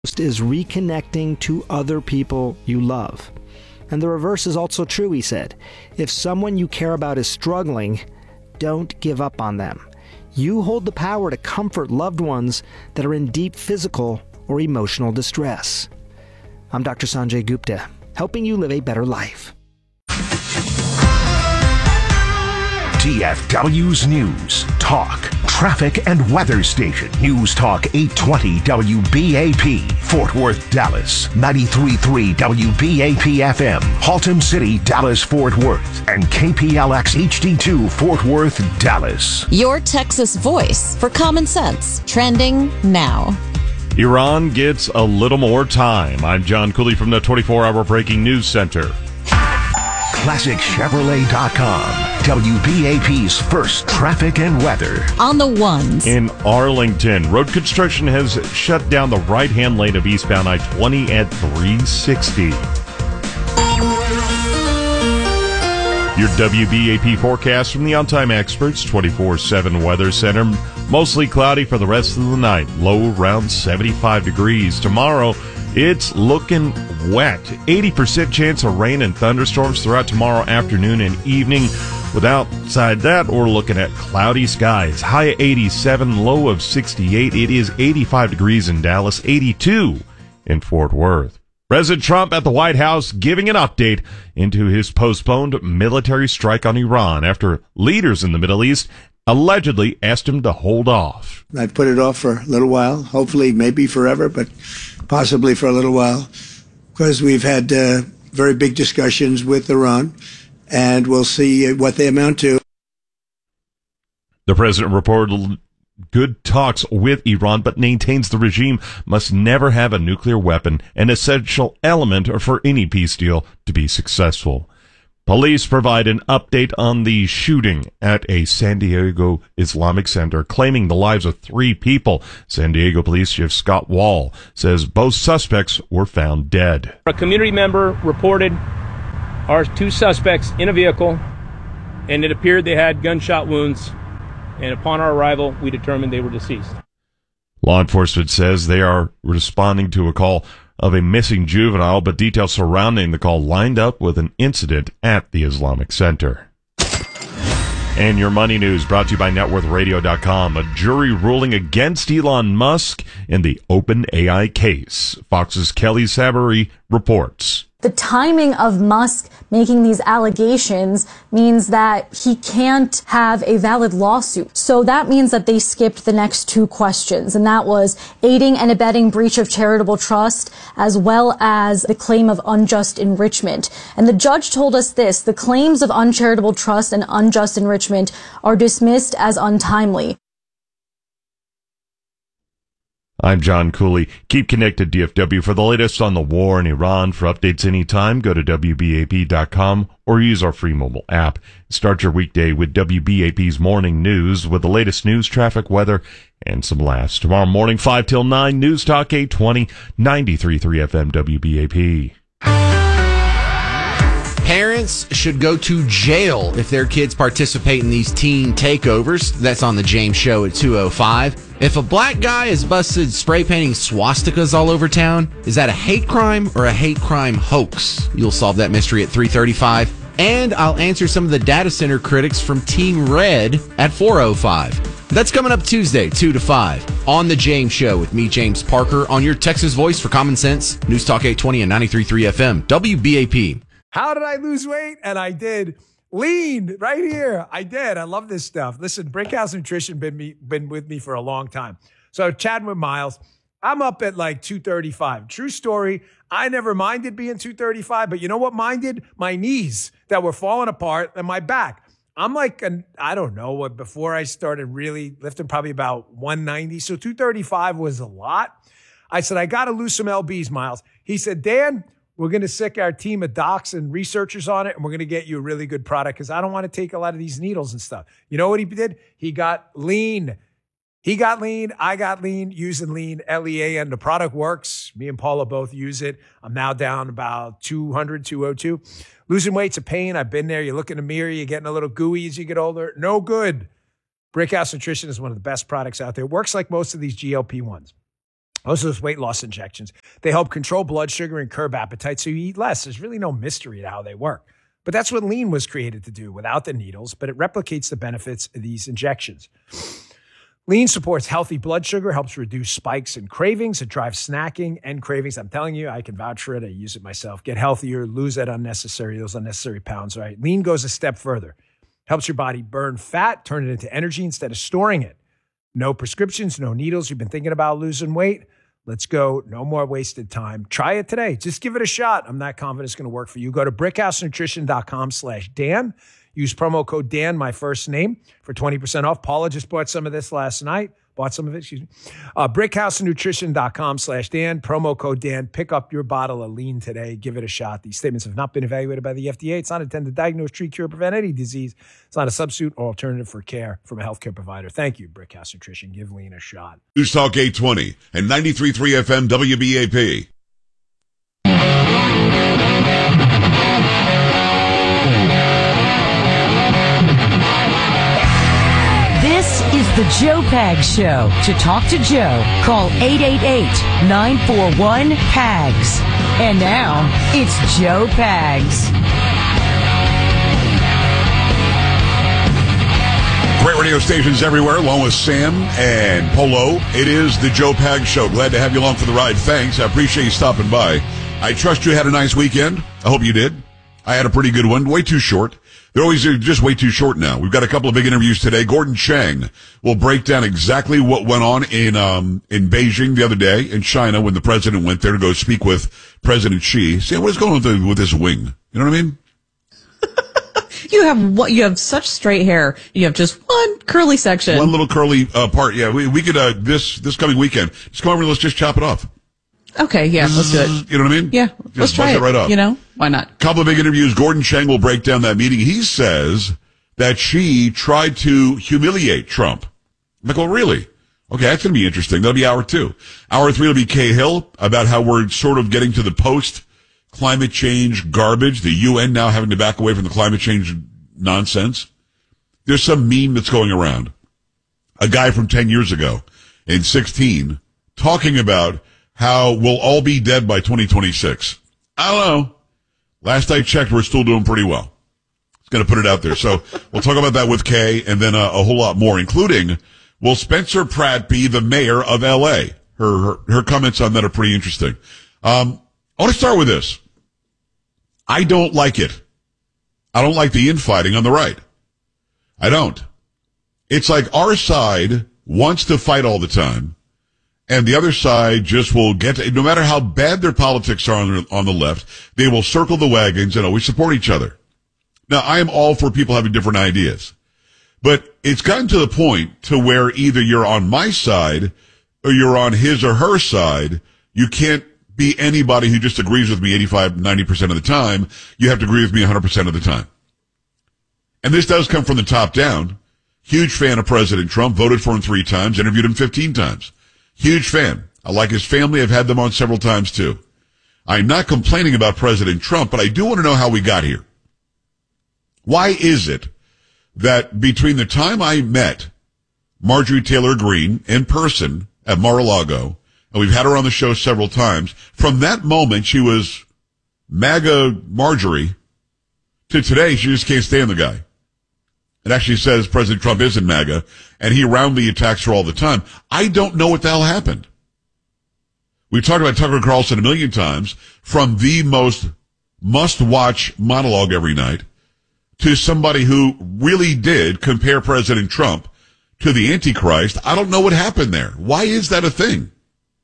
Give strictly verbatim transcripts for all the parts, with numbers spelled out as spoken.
is reconnecting to other people you love. And the reverse is also true, he said. If someone you care about is struggling, don't give up on them. You hold the power to comfort loved ones that are in deep physical or emotional distress. I'm Doctor Sanjay Gupta, helping you live a better life. D F W's News, Talk, Traffic and Weather Station. News Talk eight twenty W B A P, Fort Worth, Dallas. ninety-three point three W B A P F M, Haltom City, Dallas, Fort Worth. And K P L X H D two, Fort Worth, Dallas. Your Texas voice for common sense. Trending now. Iran gets a little more time. I'm John Cooley from the twenty-four hour Breaking News Center. Classic Chevrolet dot com, W B A P's first traffic and weather. On the ones. In Arlington, road construction has shut down the right-hand lane of eastbound I twenty at three sixty. Your W B A P forecast from the On-Time Experts twenty-four seven Weather Center. Mostly cloudy for the rest of the night. Low around seventy-five degrees. Tomorrow, it's looking wet. eighty percent chance of rain and thunderstorms throughout tomorrow afternoon and evening. With outside that, we're looking at cloudy skies. High eighty-seven, low of sixty-eight. It is eighty-five degrees in Dallas, eighty-two in Fort Worth. President Trump at the White House giving an update into his postponed military strike on Iran after leaders in the Middle East allegedly asked him to hold off. I've put it off for a little while, hopefully maybe forever, but possibly for a little while, because we've had uh, very big discussions with Iran, and we'll see what they amount to. The president reported good talks with Iran, but maintains the regime must never have a nuclear weapon, an essential element for any peace deal to be successful. Police provide an update on the shooting at a San Diego Islamic Center, claiming the lives of three people. San Diego Police Chief Scott Wall says both suspects were found dead. A community member reported our two suspects in a vehicle, and it appeared they had gunshot wounds. And upon our arrival, we determined they were deceased. Law enforcement says they are responding to a call of a missing juvenile, but details surrounding the call lined up with an incident at the Islamic Center. And your money news brought to you by net worth radio dot com. A jury ruling against Elon Musk in the OpenAI case. Fox's Kelly Sabary reports. The timing of Musk making these allegations means that he can't have a valid lawsuit. So that means that they skipped the next two questions, and that was aiding and abetting breach of charitable trust, as well as the claim of unjust enrichment. And the judge told us this: the claims of uncharitable trust and unjust enrichment are dismissed as untimely. I'm John Cooley. Keep connected, D F W, for the latest on the war in Iran. For updates anytime, go to W B A P dot com or use our free mobile app. Start your weekday with W B A P's morning news with the latest news, traffic, weather, and some laughs. Tomorrow morning, five till nine, News Talk eight twenty, ninety-three point three F M W B A P. Parents should go to jail if their kids participate in these teen takeovers. That's on the James Show at two oh five. If a black guy is busted spray painting swastikas all over town, is that a hate crime or a hate crime hoax? You'll solve that mystery at three thirty-five. And I'll answer some of the data center critics from Team Red at four oh five. That's coming up Tuesday, two to five, on The James Show with me, James Parker, on your Texas voice for common sense, News Talk eight twenty and ninety-three point three F M, W B A P. How did I lose weight? And I did. Lean right here. I did. I love this stuff. Listen, Brickhouse Nutrition been me been with me for a long time. So chatting with Miles, I'm up at like two thirty-five. True story. I never minded being two thirty-five, but you know what minded? My knees that were falling apart and my back. I'm like, an, I don't know what, before I started really lifting, probably about one ninety. So two thirty-five was a lot. I said, I got to lose some L Bs, Miles. He said, Dan, we're going to sick our team of docs and researchers on it, and we're going to get you a really good product because I don't want to take a lot of these needles and stuff. You know what he did? He got lean. He got lean. I got lean using lean, L E A N. The product works. Me and Paula both use it. I'm now down about two hundred, two oh two. Losing weight's a pain. I've been there. You look in the mirror, you're getting a little gooey as you get older. No good. Brickhouse Nutrition is one of the best products out there. It works like most of these G L P ones. Those are those weight loss injections. They help control blood sugar and curb appetite, so you eat less. There's really no mystery to how they work. But that's what Lean was created to do without the needles, but it replicates the benefits of these injections. Lean supports healthy blood sugar, helps reduce spikes and cravings. It drives snacking and cravings. I'm telling you, I can vouch for it. I use it myself. Get healthier, lose that unnecessary, those unnecessary pounds, right? Lean goes a step further. Helps your body burn fat, turn it into energy instead of storing it. No prescriptions, no needles. You've been thinking about losing weight? Let's go. No more wasted time. Try it today. Just give it a shot. I'm not confident it's going to work for you. Go to brickhousenutrition.com slash Dan. Use promo code Dan, my first name, for twenty percent off. Paula just bought some of this last night. Bought some of it, excuse me. Uh, brickhousenutrition.com slash Dan. Promo code Dan. Pick up your bottle of Lean today. Give it a shot. These statements have not been evaluated by the F D A. It's not intended to diagnose, treat, cure, prevent any disease. It's not a substitute or alternative for care from a healthcare provider. Thank you, Brickhouse Nutrition. Give Lean a shot. News Talk eight twenty and ninety-three point three F M W B A P. This is the Joe Pags Show. To talk to Joe, call eight eight eight, nine four one, P A G S. And now, it's Joe Pags. Great radio stations everywhere, along with Sam and Polo. It is the Joe Pags Show. Glad to have you along for the ride. Thanks. I appreciate you stopping by. I trust you had a nice weekend. I hope you did. I had a pretty good one. Way too short. They're always just way too short now. We've got a couple of big interviews today. Gordon Chang will break down exactly what went on in um in Beijing the other day in China when the president went there to go speak with President Xi. See, what is going on with, the, with this wing? You know what I mean? You have what? You have such straight hair. You have just one curly section. One little curly uh, part. Yeah, we we could uh, this this coming weekend just come over and let's just chop it off. Okay, yeah, let's do it. You know what I mean? Yeah, just let's try it. it Right off. You know, why not? Couple of big interviews. Gordon Chang will break down that meeting. He says that Xi tried to humiliate Trump. I'm like, well, really? Okay, that's going to be interesting. That'll be hour two. Hour three will be Kay Hill about how we're sort of getting to the post climate change garbage. The U N now having to back away from the climate change nonsense. There's some meme that's going around. A guy from ten years ago in sixteen talking about how we'll all be dead by twenty twenty-six. I don't know. Last I checked, we're still doing pretty well. It's going to put it out there. So we'll talk about that with Kay and then a, a whole lot more, including will Spencer Pratt be the mayor of L A? Her, her, her comments on that are pretty interesting. Um, I want to start with this. I don't like it. I don't like the infighting on the right. I don't. It's like our side wants to fight all the time, and the other side just will get to, no matter how bad their politics are on the, on the left, they will circle the wagons and always support each other. Now, I am all for people having different ideas, but it's gotten to the point to where either you're on my side or you're on his or her side. You can't be anybody who just agrees with me eighty-five, ninety percent of the time. You have to agree with me one hundred percent of the time. And this does come from the top down. Huge fan of President Trump, voted for him three times, interviewed him fifteen times. Huge fan. I like his family. I've had them on several times too. I'm not complaining about President Trump, but I do want to know how we got here. Why is it that between the time I met Marjorie Taylor Greene in person at Mar-a-Lago, and we've had her on the show several times, from that moment she was MAGA Marjorie, to today she just can't stand the guy. It actually says President Trump isn't MAGA, and he roundly attacks her all the time. I don't know what the hell happened. We've talked about Tucker Carlson a million times, from the most must-watch monologue every night to somebody who really did compare President Trump to the Antichrist. I don't know what happened there. Why is that a thing?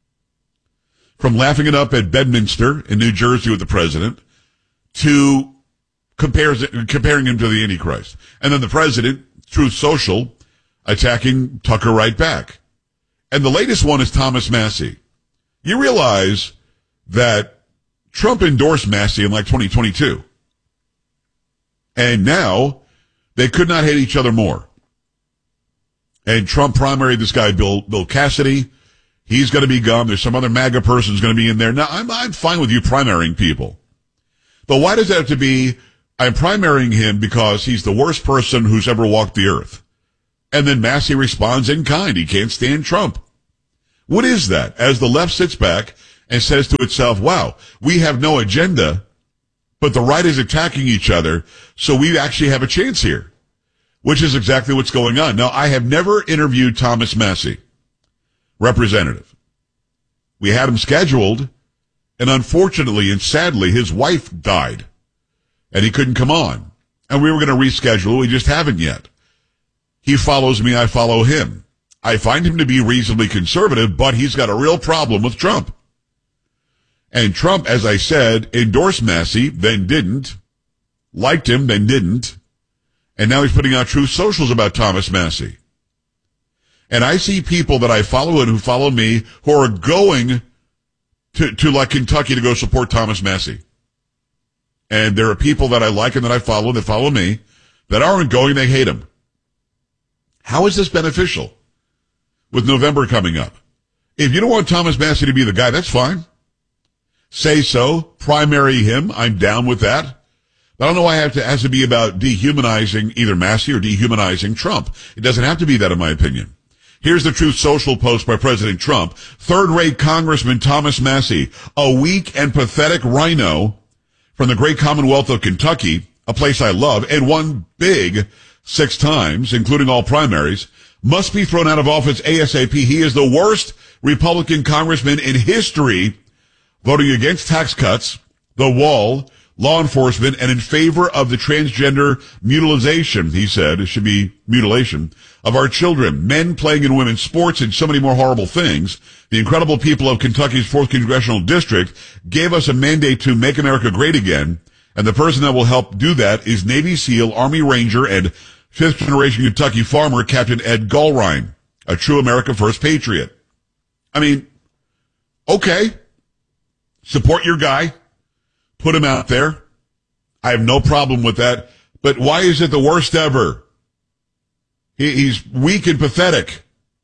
From laughing it up at Bedminster in New Jersey with the president to compares, comparing him to the Antichrist. And then the president, Truth Social, attacking Tucker right back. And the latest one is Thomas Massie. You realize that Trump endorsed Massie in like twenty twenty-two. And now they could not hate each other more. And Trump primaried this guy, Bill, Bill Cassidy. He's going to be gone. There's some other MAGA person who's going to be in there. Now, I'm, I'm fine with you primarying people. But why does that have to be, I'm primarying him because he's the worst person who's ever walked the earth? And then Massie responds in kind. He can't stand Trump. What is that? As the left sits back and says to itself, wow, we have no agenda, but the right is attacking each other, so we actually have a chance here, which is exactly what's going on. Now, I have never interviewed Thomas Massie, representative. We had him scheduled, and unfortunately and sadly, his wife died, and he couldn't come on. And we were going to reschedule. We just haven't yet. He follows me. I follow him. I find him to be reasonably conservative, but he's got a real problem with Trump. And Trump, as I said, endorsed Massie, then didn't, liked him, then didn't, and now he's putting out Truth Socials about Thomas Massie. And I see people that I follow and who follow me who are going to, to like Kentucky to go support Thomas Massie. And there are people that I like and that I follow that follow me that aren't going, they hate him. How is this beneficial with November coming up? If you don't want Thomas Massie to be the guy, that's fine. Say so. Primary him. I'm down with that. But I don't know why it have to, has to be about dehumanizing either Massie or dehumanizing Trump. It doesn't have to be that, in my opinion. Here's the Truth Social post by President Trump. Third-rate Congressman Thomas Massie, a weak and pathetic rhino from the great Commonwealth of Kentucky, a place I love, and won big six times, including all primaries, must be thrown out of office ASAP. He is the worst Republican congressman in history, voting against tax cuts, the wall, law enforcement, and in favor of the transgender mutilization, he said, it should be mutilation, of our children, men playing in women's sports, and so many more horrible things. The incredible people of Kentucky's fourth Congressional District gave us a mandate to make America great again, and the person that will help do that is Navy SEAL, Army Ranger, and fifth-generation Kentucky farmer Captain Ed Gallrein, a true America First patriot. I mean, okay, support your guy, put him out there. I have no problem with that, but why is it the worst ever? He, he's weak and pathetic.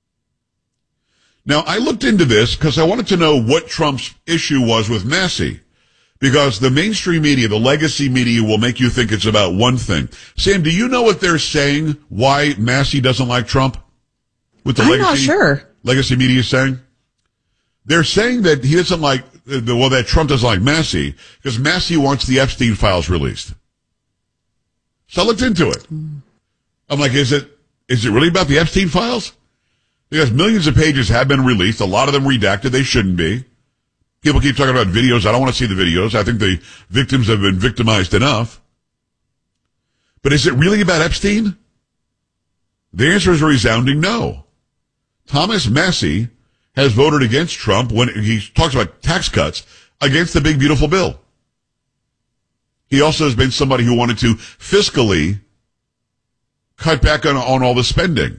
Now, I looked into this because I wanted to know what Trump's issue was with Massie. Because the mainstream media, the legacy media, will make you think it's about one thing. Sam, do you know what they're saying, why Massie doesn't like Trump? With the I'm legacy, not sure. Legacy media is saying? They're saying that he doesn't like, well, that Trump doesn't like Massie, because Massie wants the Epstein files released. So I looked into it. I'm like, is it, is it really about the Epstein files? Because millions of pages have been released, a lot of them redacted, they shouldn't be. People keep talking about videos. I don't want to see the videos. I think the victims have been victimized enough. But is it really about Epstein? The answer is a resounding no. Thomas Massie has voted against Trump when he talks about tax cuts against the big, beautiful bill. He also has been somebody who wanted to fiscally cut back on, on all the spending.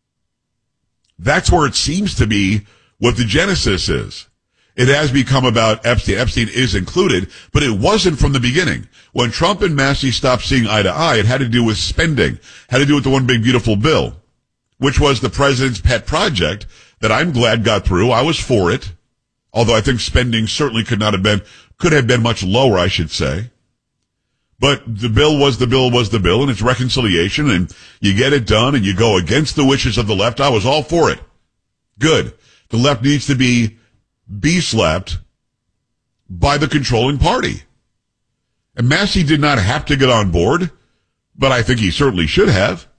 That's where it seems to be what the genesis is. It has become about Epstein. Epstein is included, but it wasn't from the beginning. When Trump and Massie stopped seeing eye to eye, it had to do with spending, had to do with the one big beautiful bill, which was the president's pet project that I'm glad got through. I was for it, although I think spending certainly could not have been, could have been much lower, I should say. But the bill was the bill was the bill, and it's reconciliation, and you get it done, and you go against the wishes of the left. I was all for it. Good. The left needs to be be slapped by the controlling party. And Massie did not have to get on board, but I think he certainly should have.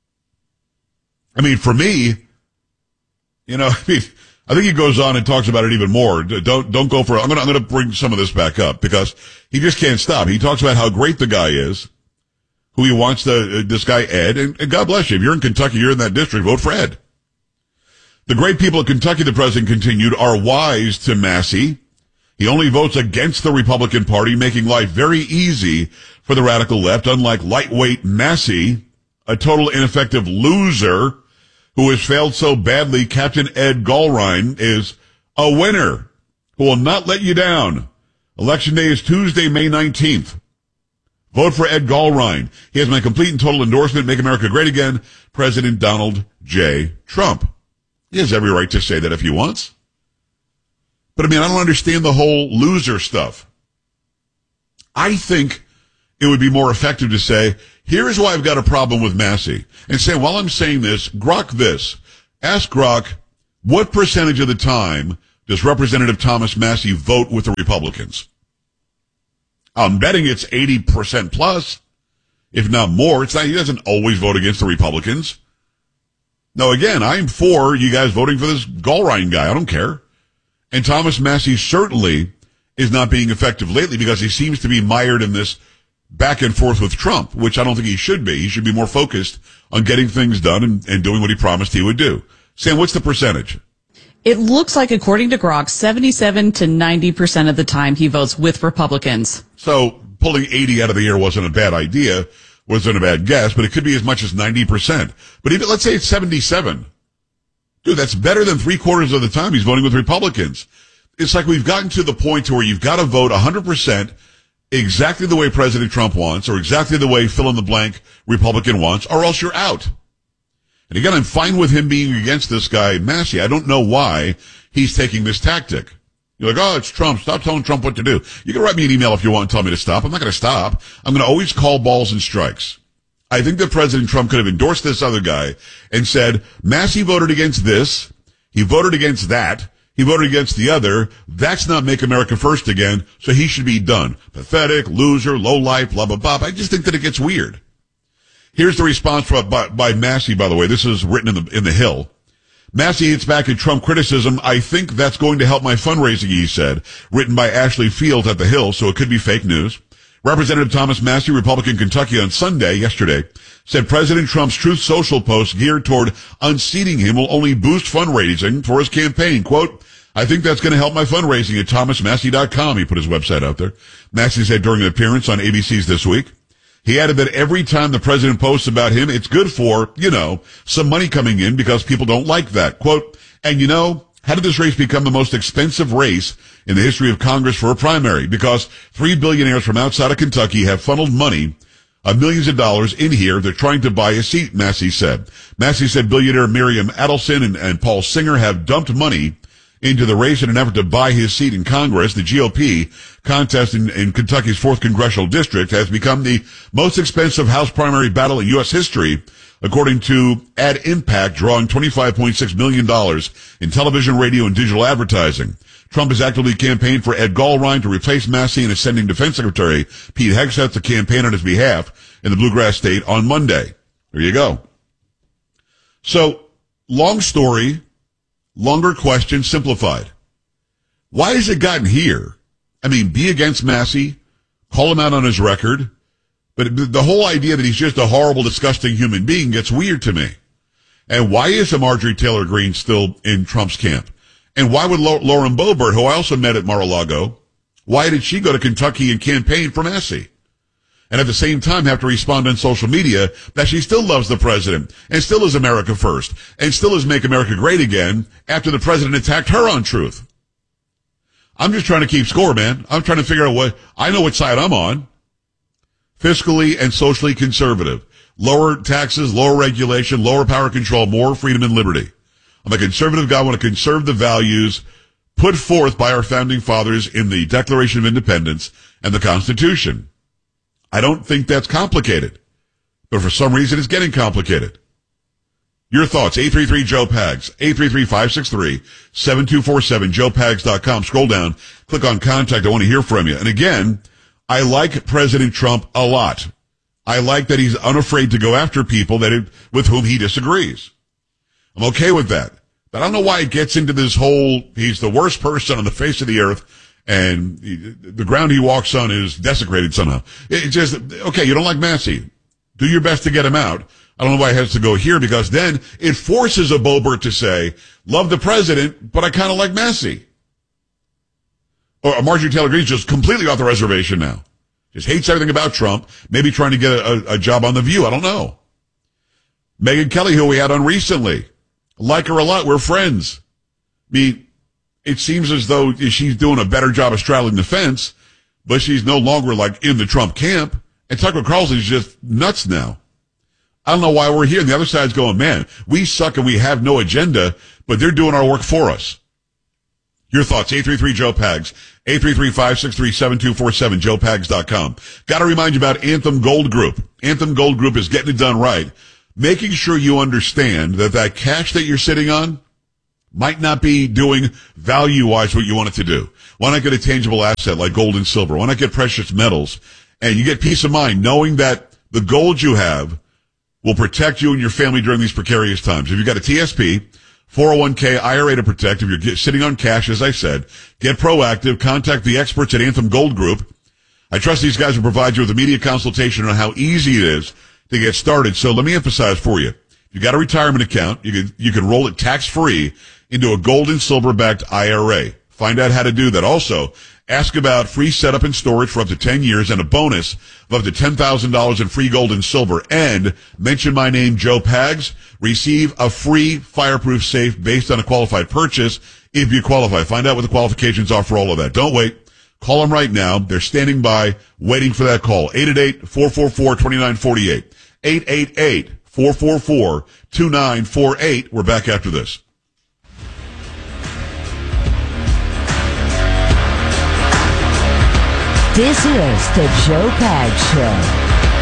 I mean, for me, you know, I mean, I think he goes on and talks about it even more. Don't, don't go for, I'm going to, I'm going to bring some of this back up because he just can't stop. He talks about how great the guy is, who he wants to, uh, this guy Ed, and, and God bless you. If you're in Kentucky, you're in that district, vote for Ed. The great people of Kentucky, the president continued, are wise to Massie. He only votes against the Republican Party, making life very easy for the radical left, unlike lightweight Massie, a total ineffective loser who has failed so badly. Captain Ed Gallrein is a winner who will not let you down. Election day is Tuesday, May nineteenth. Vote for Ed Gallrein. He has my complete and total endorsement. Make America great again. President Donald J. Trump. He has every right to say that if he wants. But I mean, I don't understand the whole loser stuff. I think it would be more effective to say, here's why I've got a problem with Massie. And say, while I'm saying this, grok this. Ask Grok, What percentage of the time does Representative Thomas Massie vote with the Republicans? I'm betting it's eighty percent plus, if not more. It's not, he doesn't always vote against the Republicans. No, again, I'm for you guys voting for this Gallrein guy. I don't care. And Thomas Massie certainly is not being effective lately because he seems to be mired in this back and forth with Trump, which I don't think he should be. He should be more focused on getting things done and, and doing what he promised he would do. Sam, what's the percentage? It looks like, according to Grok, seventy-seven to ninety percent of the time he votes with Republicans. So pulling eighty out of the air wasn't a bad idea, wasn't a bad guess, but it could be as much as ninety percent. But even, let's say it's seventy-seven. Dude, that's better than three quarters of the time he's voting with Republicans. It's like we've gotten to the point to where you've got to vote one hundred percent exactly the way President Trump wants, or exactly the way fill-in-the-blank Republican wants, or else you're out. And again, I'm fine with him being against this guy, Massie. I don't know why he's taking this tactic. You're like, oh, it's Trump. Stop telling Trump what to do. You can write me an email if you want and tell me to stop. I'm not going to stop. I'm going to always call balls and strikes. I think that President Trump could have endorsed this other guy and said, Massie voted against this. He voted against that. He voted against the other. That's not Make America First again, so he should be done. Pathetic, loser, lowlife, blah, blah, blah. I just think that it gets weird. Here's the response by, by, by Massie, by the way. This is written in the, in the Hill. Massie hits back at Trump criticism. I think that's going to help my fundraising, he said. Written by Ashley Fields at the Hill, so it could be fake news. Representative Thomas Massie, Republican Kentucky, on Sunday, yesterday, said President Trump's Truth Social post geared toward unseating him will only boost fundraising for his campaign. Quote, I think that's going to help my fundraising at thomas massie dot com. He put his website out there. Massie said during an appearance on A B C's This Week. He added that every time the president posts about him, it's good for, you know, some money coming in because people don't like that. Quote, and you know, how did this race become the most expensive race in the history of Congress for a primary? Because three billionaires from outside of Kentucky have funneled money, uh, millions of dollars in here. They're trying to buy a seat, Massie said. Massie said billionaire Miriam Adelson and, and Paul Singer have dumped money into the race in an effort to buy his seat in Congress. The G O P contest in, in Kentucky's fourth congressional district has become the most expensive House primary battle in U S history, according to Ad Impact, drawing twenty-five point six million dollars in television, radio, and digital advertising. Trump has actively campaigned for Ed Gallrein to replace Massie and is sending Defense Secretary Pete Hegseth to campaign on his behalf in the Bluegrass State on Monday. There you go. So, long story, longer question, simplified. Why has it gotten here? I mean, be against Massie, call him out on his record, but the whole idea that he's just a horrible, disgusting human being gets weird to me. And why is a Marjorie Taylor Greene still in Trump's camp? And why would Lauren Boebert, who I also met at Mar-a-Lago, why did she go to Kentucky and campaign for Massie? And at the same time have to respond on social media that she still loves the president and still is America first and still is Make America Great Again after the president attacked her on Truth. I'm just trying to keep score, man. I'm trying to figure out what, I know what side I'm on. Fiscally and socially conservative. Lower taxes, lower regulation, lower power control, more freedom and liberty. I'm a conservative guy. I want to conserve the values put forth by our founding fathers in the Declaration of Independence and the Constitution. I don't think that's complicated, but for some reason it's getting complicated. Your thoughts, eight three three Joe Pags, eight three three, five six three, seven two four seven, joe pags dot com. Scroll down, click on contact. I want to hear from you. And again, I like President Trump a lot. I like that he's unafraid to go after people that it, with whom he disagrees. I'm okay with that. But I don't know why it gets into this whole, he's the worst person on the face of the earth, and the ground he walks on is desecrated somehow. It's just, okay, you don't like Massie. Do your best to get him out. I don't know why it has to go here, because then it forces a Boebert to say, love the president, but I kind of like Massie. Or Marjorie Taylor Greene's just completely off the reservation now. Just hates everything about Trump, maybe trying to get a, a job on The View. I don't know. Megyn Kelly, who we had on recently, like her a lot. We're friends. I mean, it seems as though she's doing a better job of straddling the fence, but she's no longer like in the Trump camp. And Tucker Carlson's just nuts now. I don't know why we're here. And the other side's going, man, we suck and we have no agenda, but they're doing our work for us. Your thoughts, eight three three Joe Pags, eight three three, five six three, seven two four seven, joe pags dot com. Got to remind you about Anthem Gold Group. Anthem Gold Group is getting it done right, making sure you understand that that cash that you're sitting on, might not be doing value-wise what you want it to do. Why not get a tangible asset like gold and silver? Why not get precious metals? And you get peace of mind knowing that the gold you have will protect you and your family during these precarious times. If you've got a T S P, four oh one k, I R A to protect, if you're get, sitting on cash, as I said, get proactive. Contact the experts at Anthem Gold Group. I trust these guys will provide you with immediate consultation on how easy it is to get started. So let me emphasize for you. If you got a retirement account, you can, you can roll it tax-free into a gold and silver-backed I R A. Find out how to do that. Also, ask about free setup and storage for up to ten years and a bonus of up to ten thousand dollars in free gold and silver. And mention my name, Joe Pags. Receive a free fireproof safe based on a qualified purchase if you qualify. Find out what the qualifications are for all of that. Don't wait. Call them right now. They're standing by, waiting for that call. eight eight eight, four four four, two nine four eight. eight eight eight, four four four, two nine four eight. We're back after this. This is the Joe Pags Show.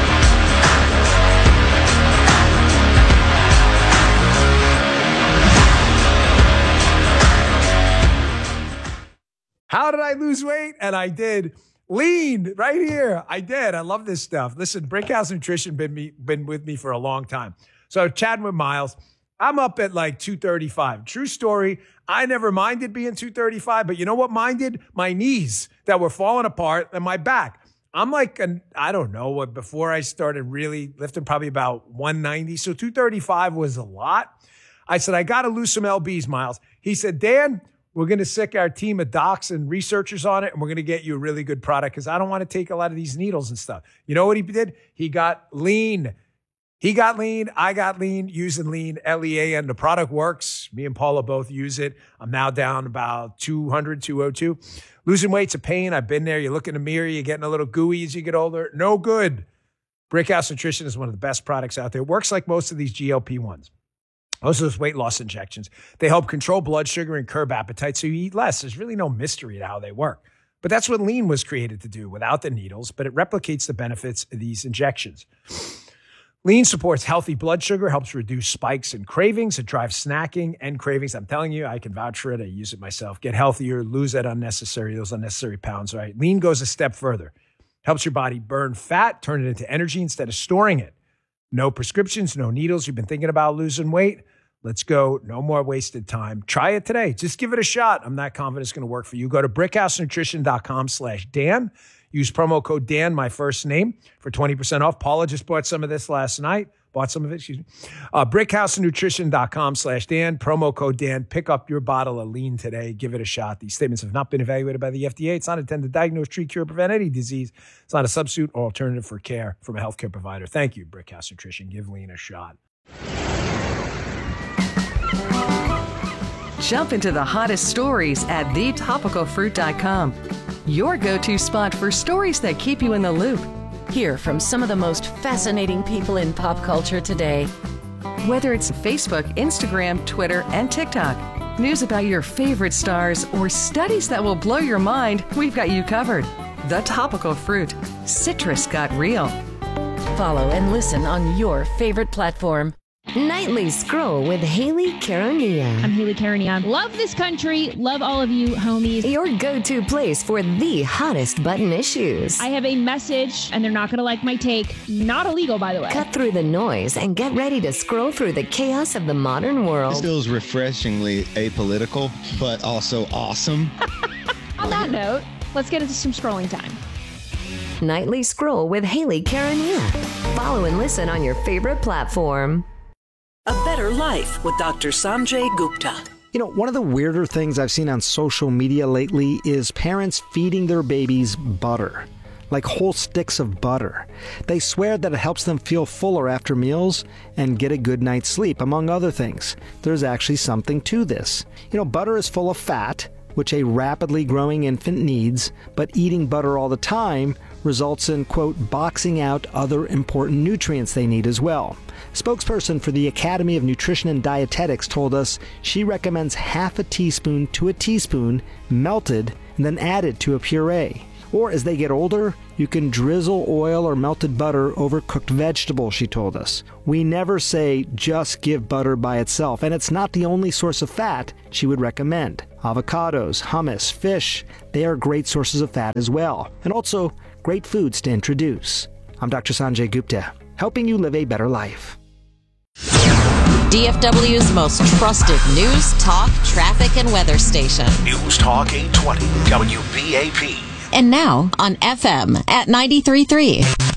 How did I lose weight? And I did. Lean right here. I did. I love this stuff. Listen, Brickhouse Nutrition been me been with me for a long time. So chatting with Miles, I'm up at like two thirty-five. True story. I never minded being two thirty-five, but you know what minded? My knees that were falling apart and my back. I'm like, an, I don't know what, before I started really lifting, probably about one ninety. So two thirty-five was a lot. I said, I got to lose some L Bs, Miles. He said, Dan, we're going to sick our team of docs and researchers on it, and we're going to get you a really good product because I don't want to take a lot of these needles and stuff. You know what he did? He got lean. He got lean. I got lean using lean, L E A N. The product works. Me and Paula both use it. I'm now down about two hundred, two oh two. Losing weight's a pain. I've been there. You look in the mirror, you're getting a little gooey as you get older. No good. Brickhouse Nutrition is one of the best products out there. It works like most of these G L P ones. Most of those weight loss injections. They help control blood sugar and curb appetite so you eat less. There's really no mystery to how they work. But that's what lean was created to do without the needles, but it replicates the benefits of these injections. Lean supports healthy blood sugar, helps reduce spikes and cravings. It drives snacking and cravings. I'm telling you, I can vouch for it. I use it myself. Get healthier, lose that unnecessary, those unnecessary pounds, right? Lean goes a step further. Helps your body burn fat, turn it into energy instead of storing it. No prescriptions, no needles. You've been thinking about losing weight? Let's go. No more wasted time. Try it today. Just give it a shot. I'm not confident it's going to work for you. Go to brickhousenutrition.com slash Dan. Use promo code Dan, my first name, for twenty percent off. Paula just bought some of this last night. Bought some of it, excuse me. Uh, brickhousenutrition.com slash Dan. Promo code Dan. Pick up your bottle of lean today. Give it a shot. These statements have not been evaluated by the F D A. It's not intended to diagnose, treat, cure, prevent any disease. It's not a substitute or alternative for care from a healthcare provider. Thank you, Brickhouse Nutrition. Give lean a shot. Jump into the hottest stories at the topical fruit dot com. Your go-to spot for stories that keep you in the loop. Hear from some of the most fascinating people in pop culture today. Whether it's Facebook, Instagram, Twitter, and TikTok, news about your favorite stars, or studies that will blow your mind, we've got you covered. The Topical Fruit. Citrus got real. Follow and listen on your favorite platform. Nightly Scroll with Haley Caronia. I'm Haley Caronia. Love this country. Love all of you, homies. Your go-to place for the hottest button issues. I have a message, and they're not going to like my take. Not illegal, by the way. Cut through the noise and get ready to scroll through the chaos of the modern world. This feels refreshingly apolitical, but also awesome. On that note, let's get into some scrolling time. Nightly Scroll with Haley Caronia. Follow and listen on your favorite platform. A Better Life with Doctor Sanjay Gupta. You know, one of the weirder things I've seen on social media lately is parents feeding their babies butter, like whole sticks of butter. They swear that it helps them feel fuller after meals and get a good night's sleep, among other things. There's actually something to this. You know, butter is full of fat, which a rapidly growing infant needs, but eating butter all the time results in, quote, boxing out other important nutrients they need as well. Spokesperson for the Academy of Nutrition and Dietetics told us she recommends half a teaspoon to a teaspoon melted and then added to a puree. Or as they get older, you can drizzle oil or melted butter over cooked vegetables, she told us. We never say just give butter by itself, and it's not the only source of fat she would recommend. Avocados, hummus, fish, they are great sources of fat as well, and also great foods to introduce. I'm Doctor Sanjay Gupta, helping you live a better life. D F W's most trusted news, talk, traffic, and weather station. News Talk eight twenty W B A P. And now on F M at ninety-three point three.